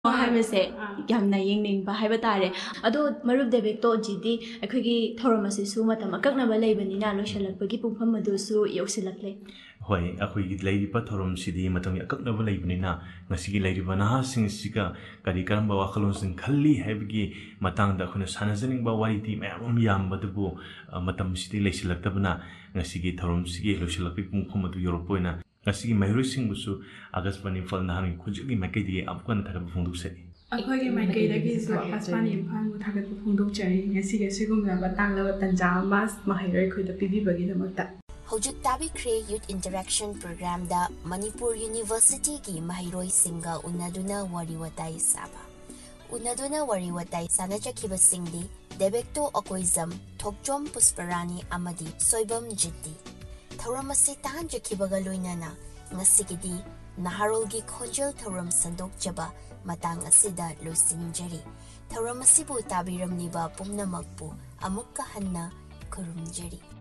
ꯍꯥꯏꯕꯁꯦ ꯌꯥꯝꯅ ꯌꯦꯡꯅꯤꯡꯕ ꯍꯥꯏꯕ ꯇꯥꯔꯦ ꯑꯗꯣ ꯃꯔꯨꯞ ꯗꯦꯕꯦꯛꯇꯣꯖꯤꯗꯤ ꯑꯩꯈꯣꯏꯒꯤ ꯊꯧꯔꯝ ꯑꯁꯤꯁꯨ ꯃꯇꯝ ꯑꯀꯛꯅꯕ ꯂꯩꯕꯅꯤꯅ ꯂꯣꯏꯁꯤꯜꯂꯛꯄꯒꯤ ꯄꯨꯡꯐꯝ ꯑꯗꯨꯁꯨ ꯌꯧꯁꯤꯜꯂꯛꯂꯦ ꯍꯣꯏ ꯑꯩꯈꯣꯏꯒꯤ ꯂꯩꯔꯤꯕ ꯊꯧꯔꯝꯁꯤꯗꯤ ꯃꯇꯝꯒꯤ ꯑꯀꯛꯅꯕ ꯂꯩꯕꯅꯤꯅ ꯉꯁꯤꯒꯤ ꯂꯩꯔꯤꯕ ꯅꯍꯥꯁꯤꯡꯁꯤꯒ ꯀꯔꯤ ꯀꯔꯝꯕ ꯋꯥꯈꯜꯂꯣꯟꯁꯤꯡ ꯈꯜꯂꯤ ꯍꯥꯏꯕꯒꯤ ꯃꯇꯥꯡꯗ ꯑꯩꯈꯣꯏꯅ ꯁꯥꯟꯅꯖꯅꯤꯡꯕ ꯋꯥꯔꯤꯗꯤ ꯃꯌꯥꯝ ꯑꯃ ꯌꯥꯝꯕꯗꯨꯕꯨ ꯃꯇꯝꯁꯤꯗꯤ ꯂꯩꯁꯤꯜꯂꯛꯇꯕꯅ ꯉꯁꯤꯒꯤ ꯊꯧꯔꯝꯁꯤꯒꯤ ꯂꯣꯏꯁꯤꯜꯂꯛꯄꯒꯤ ꯄꯨꯡꯐꯝ ꯑꯗꯨ ꯌꯧꯔꯛꯄ ꯑꯣꯏꯅ ꯉꯁꯤꯒꯤ ꯃꯍꯩꯔꯣꯏꯁꯤꯡꯕꯨꯁꯨ ꯑꯥꯒꯁꯠꯄꯥꯅꯤ ꯏꯝꯐꯥꯜ ꯅꯍꯥꯛꯀꯤ ꯈꯣꯟꯖꯦꯜꯒꯤ ꯃꯥꯏꯀꯩꯗꯒꯤ ꯑꯃꯨꯛ ꯍꯟꯅ ꯊꯥꯒꯠꯄ ꯐꯣꯡꯗꯣꯛꯆꯔꯤ ꯑꯩꯈꯣꯏꯒꯤ ꯃꯥꯏꯀꯩꯗꯒꯤꯁꯨ ꯑꯥꯀꯥꯁꯕꯥꯅꯤ ꯏꯝꯐꯥꯜꯕꯨ ꯊꯥꯒꯠꯄ ꯐꯣꯡꯗꯣꯛꯆꯔꯤ ꯉꯁꯤꯒꯤ ꯑꯁꯤꯒꯨꯝꯂꯕ ꯇꯥꯡꯂꯕ ꯇꯥꯟꯖꯥ ꯑꯃ ꯃꯍꯩꯔꯣꯏ ꯑꯩꯈꯣꯏꯗ ꯄꯤꯕꯤꯕꯒꯤꯗꯃꯛꯇ ꯍꯧꯖꯤꯛ ꯇꯥꯕꯤꯈ꯭ꯔꯦ ꯌꯨꯠ ꯏꯟꯇꯔꯦꯛꯁꯟ ꯄ꯭ꯔꯣꯒ꯭ꯔꯥꯝꯗ ꯃꯅꯤꯄꯨꯔ ꯌꯨꯅꯤꯚꯔꯁꯤꯇꯤꯒꯤ ꯃꯍꯩꯔꯣꯏꯁꯤꯡꯒ ꯎꯅꯗꯨꯅ ꯋꯥꯔꯤ ꯋꯥꯇꯥꯏ ꯁꯥꯕ ꯎꯅꯗꯨꯅ ꯋꯥꯔꯤ ꯋꯥꯇꯥꯏ ꯁꯥꯅꯖꯈꯤꯕꯁꯤꯡꯗꯤ ꯗꯦꯕꯦꯛꯇꯣ ꯑꯀꯣꯏꯖꯝ ꯊꯣꯛꯆꯣꯝ ꯄꯨꯁꯄꯔꯥꯅꯤ ꯑꯃꯗꯤ ꯁꯣꯏꯕꯝ ꯖꯤꯠꯇꯤ ꯊꯧꯔꯝ ꯑꯁꯤ ꯇꯥꯍꯟꯖꯈꯤꯕꯒ ꯂꯣꯏꯅꯅ ꯉꯁꯤꯒꯤꯗꯤ ꯅꯍꯥꯔꯣꯜꯒꯤ ꯈꯣꯟꯖꯦꯜ ꯊꯧꯔꯝ ꯁꯟꯗꯣꯛꯆꯕ ꯃꯇꯥꯡ ꯑꯁꯤꯗ ꯂꯣꯏꯁꯤꯟꯖꯔꯤ ꯊꯧꯔꯝ ꯑꯁꯤꯕꯨ ꯇꯥꯕꯤꯔꯝꯂꯤꯕ ꯄꯨꯝꯅꯃꯛꯄꯨ ꯑꯃꯨꯛꯀ ꯍꯟꯅ ꯈꯨꯔꯨꯝꯖꯔꯤ